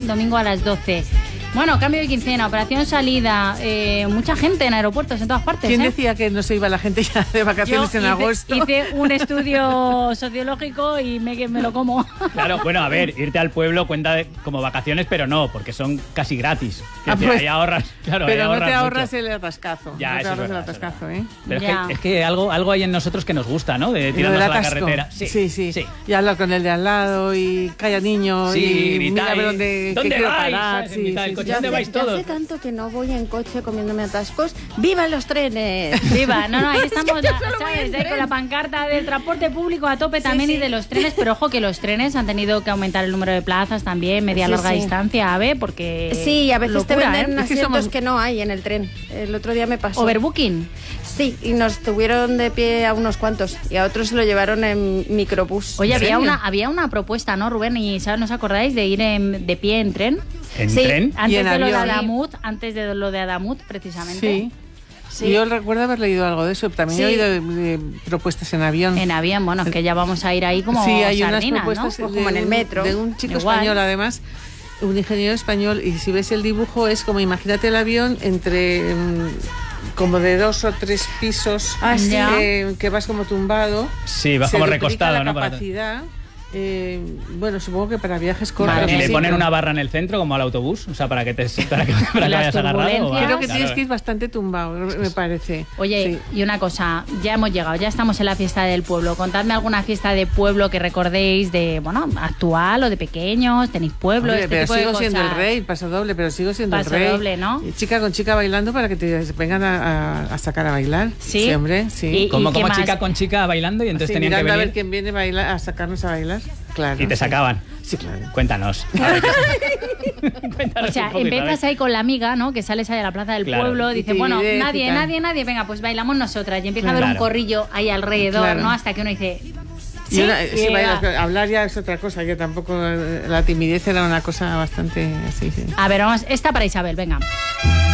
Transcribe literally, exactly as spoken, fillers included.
domingo a las doce. Bueno, cambio de quincena, operación salida, eh, mucha gente en aeropuertos, en todas partes. ¿Quién ¿eh? decía que no se iba la gente ya de vacaciones Yo en hice, agosto? hice un estudio sociológico y me, me lo como. Claro, bueno, a ver, irte al pueblo cuenta de, como vacaciones, pero no, porque son casi gratis. Ah, Decir, pues, ahí ahorras, claro, pero ahí no ahorras te ahorras mucho. el atascazo. Ya, no te eso ahorras es verdad, el atascazo, ¿eh? Pero es Ya. que, es que algo, algo hay en nosotros que nos gusta, ¿no? De Y lo tirarnos del a la atasco. carretera. Sí, sí, sí. sí. Y hablar con el de al lado y calla niño Sí, y gritar mira a ver y, dónde, ¿dónde qué quiero vais? parar. ¿Sabes? En mitad del coche, Yo ¿dónde hace, vais yo todos? hace tanto que no voy en coche comiéndome atascos. ¡Viva los trenes! Viva, no, no, ahí estamos, yo solo voy ¿sabes? en Ahí tren. con la pancarta del transporte público a tope Sí, también sí. y de los trenes, pero ojo que los trenes han tenido que aumentar el número de plazas también, media Sí, larga sí. distancia, ¿ave? Porque Sí, y a veces te locura, venden ¿eh? Es que asientos somos- que no hay en el tren. El otro día me pasó. Overbooking. Sí, y nos tuvieron de pie a unos cuantos y a otros se lo llevaron en microbús. Oye, ¿En había serio? una, había una propuesta, ¿no, Rubén? ¿Y ¿sabes, no os acordáis de ir en- de pie en tren? ¿En Sí. tren? Antes en de lo de avión. Adamut, antes de lo de Adamut, precisamente. Sí. Sí. Yo recuerdo haber leído algo de eso. También Sí. he oído de, de propuestas en avión. En avión, bueno, es que ya vamos a ir ahí como sí, hay sardinas, unas propuestas ¿no? Pues como en el un- metro. de un chico Igual. español, además, un ingeniero español, y si ves el dibujo es como, imagínate el avión entre mm, como de dos o tres pisos, Ah, sí. eh, que vas como tumbado. Sí, vas Se como duplica recostado, la ¿no? Para- capacidad. eh, bueno, supongo que para viajes cortos. Claro, y le sí, ponen pero- una barra en el centro como al autobús, o sea, para que te para que, para que Las vayas agarrado. o turbulencias. algo. Creo que Claro. tienes que ir bastante tumbado, me parece. Oye, Sí. y una cosa, ya hemos llegado, ya estamos en la fiesta del pueblo. Contadme alguna fiesta de pueblo que recordéis de, bueno, actual o de pequeños, tenéis pueblo, Hombre, este pero tipo de sigo siendo el cosas. rey, paso doble, pero sigo siendo Paso el rey. doble, ¿no? Y chica con chica bailando para que te vengan a, a- a sacar a bailar. ¿Sí? hombre, sí. Y- Como, qué como más? chica con chica bailando y entonces Sí, tenían que mirando a ver venir quién viene a, bailar, a sacarnos a bailar. Claro. y te sí. sacaban. Sí, claro. Cuéntanos. A ver, ¿qué- Cuéntanos O sea, un poquito, empiezas a ver. ahí con la amiga, ¿no? Que sales ahí a la plaza del Claro. pueblo, Y dices, te bueno, divide, nadie, y tal. nadie, nadie, venga, pues bailamos nosotras. Y empieza a haber Claro. un corrillo ahí alrededor, Claro. ¿no? Hasta que uno dice... Y Sí, una- y sí, va. bailas, hablar ya es otra cosa, que tampoco eh, la timidez era una cosa bastante así, sí. A ver, vamos, esta para Isabel, venga.